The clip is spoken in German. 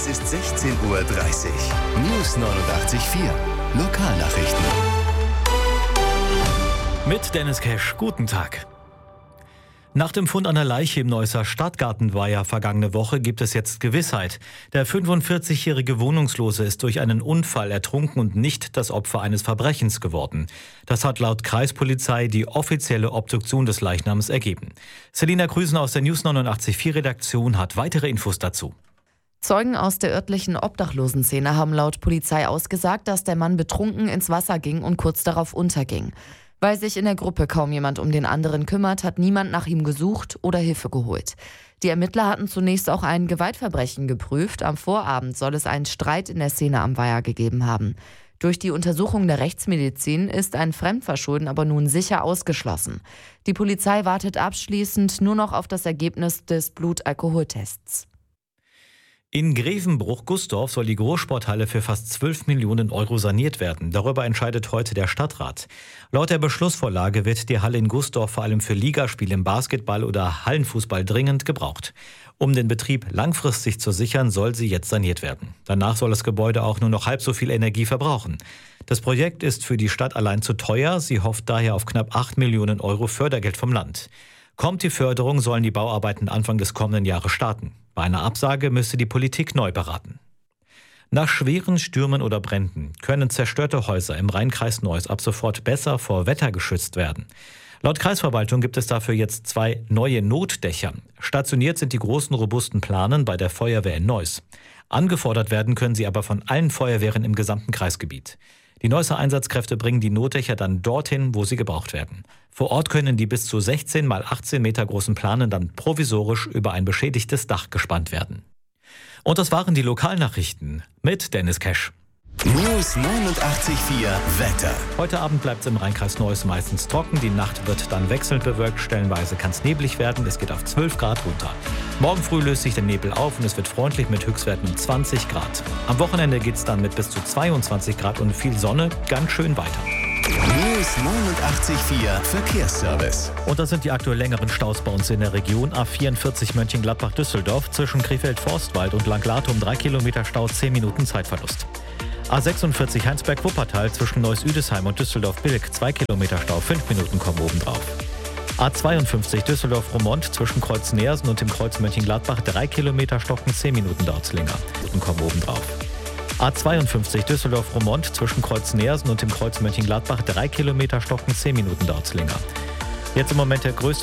Es ist 16:30 Uhr. News 89.4. Lokalnachrichten. Mit Dennis Kesch, guten Tag. Nach dem Fund einer Leiche im Neusser Stadtgartenweiher vergangene Woche gibt es jetzt Gewissheit. Der 45-jährige Wohnungslose ist durch einen Unfall ertrunken und nicht das Opfer eines Verbrechens geworden. Das hat laut Kreispolizei die offizielle Obduktion des Leichnams ergeben. Selina Krüsen aus der News 89.4 Redaktion hat weitere Infos dazu. Zeugen aus der örtlichen Obdachlosenszene haben laut Polizei ausgesagt, dass der Mann betrunken ins Wasser ging und kurz darauf unterging. Weil sich in der Gruppe kaum jemand um den anderen kümmert, hat niemand nach ihm gesucht oder Hilfe geholt. Die Ermittler hatten zunächst auch ein Gewaltverbrechen geprüft. Am Vorabend soll es einen Streit in der Szene am Weiher gegeben haben. Durch die Untersuchung der Rechtsmedizin ist ein Fremdverschulden aber nun sicher ausgeschlossen. Die Polizei wartet abschließend nur noch auf das Ergebnis des Blutalkoholtests. In Grevenbruch-Gustorf soll die Großsporthalle für fast 12 Millionen Euro saniert werden. Darüber entscheidet heute der Stadtrat. Laut der Beschlussvorlage wird die Halle in Gustorf vor allem für Ligaspiele im Basketball oder Hallenfußball dringend gebraucht. Um den Betrieb langfristig zu sichern, soll sie jetzt saniert werden. Danach soll das Gebäude auch nur noch halb so viel Energie verbrauchen. Das Projekt ist für die Stadt allein zu teuer. Sie hofft daher auf knapp 8 Millionen Euro Fördergeld vom Land. Kommt die Förderung, sollen die Bauarbeiten Anfang des kommenden Jahres starten. Bei einer Absage müsste die Politik neu beraten. Nach schweren Stürmen oder Bränden können zerstörte Häuser im Rheinkreis Neuss ab sofort besser vor Wetter geschützt werden. Laut Kreisverwaltung gibt es dafür jetzt 2 neue Notdächer. Stationiert sind die großen, robusten Planen bei der Feuerwehr in Neuss. Angefordert werden können sie aber von allen Feuerwehren im gesamten Kreisgebiet. Die Neusser Einsatzkräfte bringen die Notdächer dann dorthin, wo sie gebraucht werden. Vor Ort können die bis zu 16 mal 18 Meter großen Planen dann provisorisch über ein beschädigtes Dach gespannt werden. Und das waren die Lokalnachrichten mit Dennis Kesch. News 89.4 Wetter. Heute Abend bleibt es im Rheinkreis Neuss meistens trocken. Die Nacht wird dann wechselnd bewölkt. Stellenweise kann es neblig werden. Es geht auf 12 Grad runter. Morgen früh löst sich der Nebel auf und es wird freundlich mit Höchstwerten um 20 Grad. Am Wochenende geht es dann mit bis zu 22 Grad und viel Sonne ganz schön weiter. News 89.4 Verkehrsservice. Und das sind die aktuell längeren Staus bei uns in der Region. A44 Mönchengladbach-Düsseldorf zwischen Krefeld-Forstwald und Langlatum 3 Kilometer Stau, 10 Minuten Zeitverlust. A46 Heinsberg-Wuppertal zwischen Neuss-Üdesheim und Düsseldorf-Bilk 2 Kilometer Stau, 5 Minuten kommen obendrauf. A52 Düsseldorf-Romont zwischen Kreuz Neersen und dem Kreuz Mönchengladbach 3 Kilometer Stocken, 10 Minuten dauert's länger. Minuten kommen obendrauf. A52 Düsseldorf-Romont zwischen Kreuz Neersen und dem Kreuz Mönchengladbach 3 Kilometer Stocken, 10 Minuten dauert's länger. Jetzt im Moment der größte